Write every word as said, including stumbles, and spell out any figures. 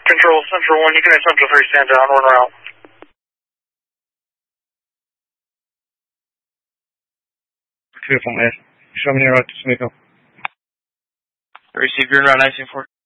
Control Central one, you can have Central three stand down, one route. Two from S. Show me your route to Smithville. Receive your route nine four.